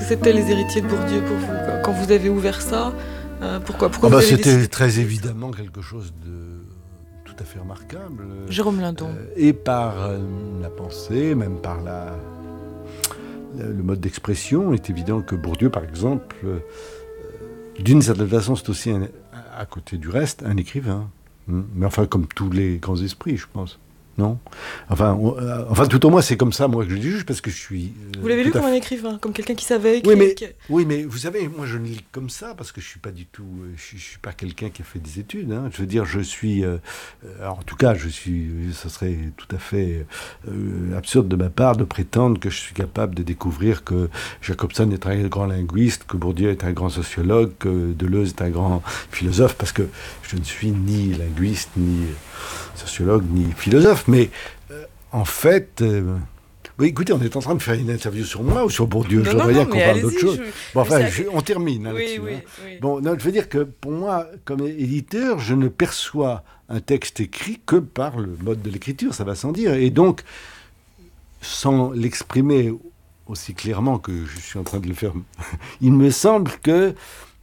que c'était les héritiers de Bourdieu pour vous, quoi. Quand vous avez ouvert ça, pourquoi vous avez C'était décidé... très évidemment quelque chose de tout à fait remarquable. Jérôme Lindon. Et par la pensée, même par le mode d'expression, il est évident que Bourdieu, par exemple, d'une certaine façon, c'est aussi, à côté du reste, un écrivain. Mais enfin, comme tous les grands esprits, je pense. Non ? Enfin, tout au moins, c'est comme ça, moi, que je le juge, parce que je suis... Vous l'avez lu comme un écrivain, comme quelqu'un qui savait écrire. Oui, mais vous savez, moi, je ne lis que comme ça, parce que je suis pas du tout... je suis pas quelqu'un qui a fait des études. Hein. Je veux dire, je suis... alors, en tout cas, ça serait tout à fait absurde de ma part de prétendre que je suis capable de découvrir que Jacobson est un grand linguiste, que Bourdieu est un grand sociologue, que Deleuze est un grand philosophe, parce que je ne suis ni linguiste, ni sociologue, ni philosophe, mais en fait... oui, écoutez, on est en train de faire une interview sur moi ou sur Bourdieu. Je voudrais bien qu'on parle d'autre chose. On termine. Hein, oui. Bon, non, je veux dire que pour moi, comme éditeur, je ne perçois un texte écrit que par le mode de l'écriture, ça va sans dire. Et donc, sans l'exprimer aussi clairement que je suis en train de le faire, il me semble que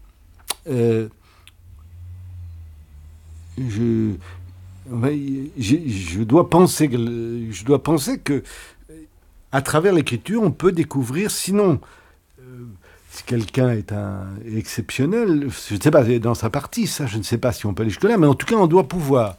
je dois penser que à travers l'écriture, on peut découvrir, sinon, si quelqu'un est exceptionnel, je ne sais pas, dans sa partie, ça, je ne sais pas si on peut aller jusque-là, mais en tout cas, on doit pouvoir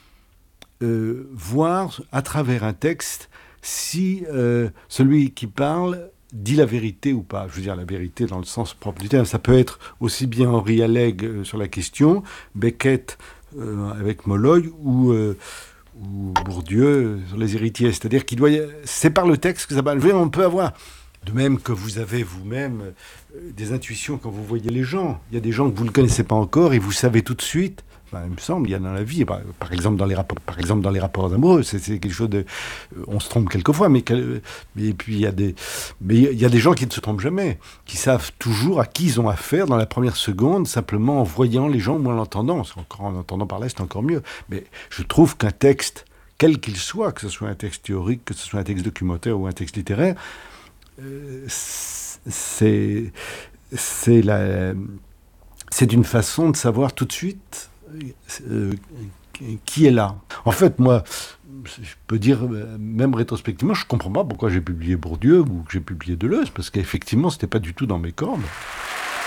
voir à travers un texte si celui qui parle dit la vérité ou pas. Je veux dire la vérité dans le sens propre du terme. Ça peut être aussi bien Henri Alleg sur la question, Beckett avec Molloy ou Bourdieu sur les héritiers. C'est-à-dire c'est par le texte que ça va. On peut avoir, de même que vous avez vous-même des intuitions quand vous voyez les gens. Il y a des gens que vous ne connaissez pas encore et vous savez tout de suite. Enfin, il me semble, il y a dans la vie, par exemple dans les rapports amoureux, c'est quelque chose de... On se trompe quelquefois, mais puis il y a des gens qui ne se trompent jamais, qui savent toujours à qui ils ont affaire dans la première seconde, simplement en voyant les gens ou en l'entendant. Encore en entendant parler, c'est encore mieux. Mais je trouve qu'un texte, quel qu'il soit, que ce soit un texte théorique, que ce soit un texte documentaire ou un texte littéraire, c'est une façon de savoir tout de suite qui est là. En fait, moi, je peux dire, même rétrospectivement, je ne comprends pas pourquoi j'ai publié Bourdieu ou que j'ai publié Deleuze, parce qu'effectivement, ce n'était pas du tout dans mes cordes.